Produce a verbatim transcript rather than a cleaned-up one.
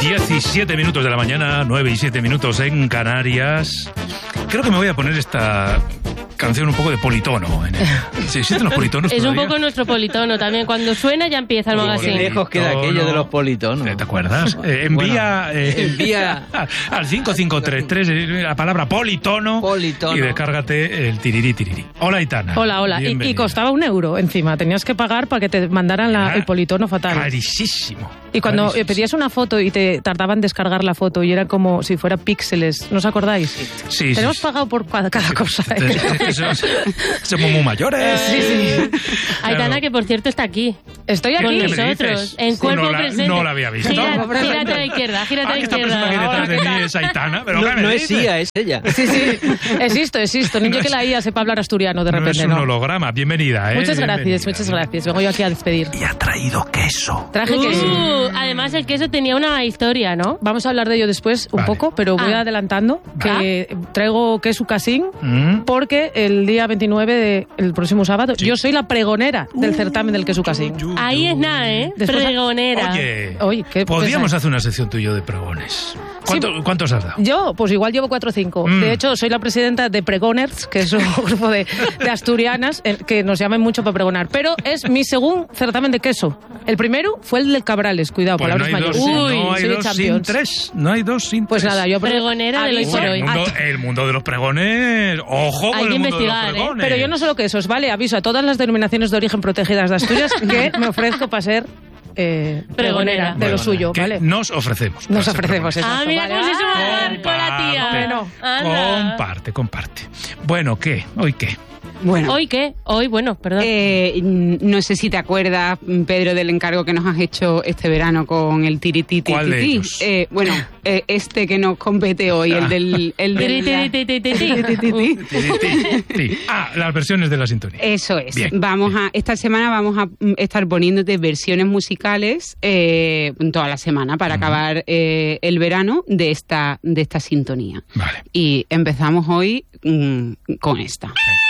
diecisiete minutos de la mañana, nueve y siete minutos en Canarias. Creo que me voy a poner esta canción un poco de politono. En el... ¿Sí existen los politonos Es todavía? un poco nuestro politono también. Cuando suena ya empieza el magazine. Qué lejos queda aquello de los politonos. ¿Te acuerdas? Eh, envía, Bueno, eh, envía al cinco cinco tres tres la palabra politono, Politono. y descárgate el tirirí tirirí. Hola, Aitana. Hola, hola. Y, y Bienvenida. costaba un euro encima. Tenías que pagar para que te mandaran la- Era el politono fatal. Carísimo. Y cuando eh, Carísimo. pedías una foto y te tardaban en descargar la foto y era como si fuera píxeles, ¿no os acordáis? Sí, Tenemos sí, pagado por cada, cada cosa. ¿eh? Somos, somos muy mayores. Sí, sí. Aitana, que por cierto está aquí. Estoy Con aquí. ¿Qué me nosotros, dices? en Sí. cuerpo No la- presente. no la había visto. Gira- Cuerpo presente. gírate a la izquierda, gírate a Ah, la que esta persona que izquierda. detrás de Ahora, mí es Aitana, pero No, ¿qué me no es dices? Sia, es ella. Sí, sí. Existo, existo. Ni yo que la I A sepa hablar asturiano de No repente, es un ¿no? holograma. Bienvenida, ¿eh? Muchas gracias, Bienvenida. muchas gracias. Vengo yo aquí a despedir. Y ha traído queso. Traje queso. Uh, además el queso tenía una historia, ¿no? Vamos a hablar de ello después un Vale. poco, pero voy Ah. adelantando que traigo queso casín Mm. porque el día veintinueve, de, el próximo sábado, yo soy la pregonera del certamen del queso casín. Ahí es nada, ¿eh? Después- Pregonera. Oye, Oye, ¿qué podríamos pensáis? hacer una sección tuyo de pregones. ¿Cuánto- ¿Cuántos has dado? Yo, pues igual llevo cuatro o cinco. Mm. De hecho, soy la presidenta de Pregoners, que es un grupo de, de asturianas eh, que nos llaman mucho para pregonar. Pero es mi segundo certamen de queso. El primero fue el del Cabrales, cuidado, Pues no palabras hay dos, mayores. Uy, no hay soy de dos sin Champions. tres. No hay dos sin Pues tres. nada, yo... Pregonera del hoy aviso- por El hoy. mundo, Ah, el mundo de los pregones. Ojo Hay con que el mundo de los investigar, ¿eh? pregones. Pero yo no solo quesos, ¿vale? Aviso a todas las denominaciones de origen protegidas de Asturias que me ofrezco para ser eh, pregonera de Bueno, lo suyo, que ¿vale? Nos ofrecemos. Nos para ser ofrecemos, pregones. Ah, exacto, mira vale. cómo se suma Ah, con la tía. Comparte, no. Anda. comparte, comparte. Bueno, ¿qué? ¿Hoy qué? Bueno, ¿Hoy qué? Hoy, bueno, perdón. eh, no sé si te acuerdas, Pedro, del encargo que nos has hecho este verano con el tirititi. ¿Cuál de ellos? Eh, bueno, eh, este que nos compete hoy, el del... El del Tiri, tiri, tiri, tiri, tiri. Tirititi. Sí, sí, sí. Ah, las versiones de la sintonía. Eso es. Bien, vamos bien. a esta semana vamos a mm, estar poniéndote versiones musicales eh, toda la semana para acabar eh, el verano de esta de esta sintonía. Vale. Y empezamos hoy mm, con esta. Venga.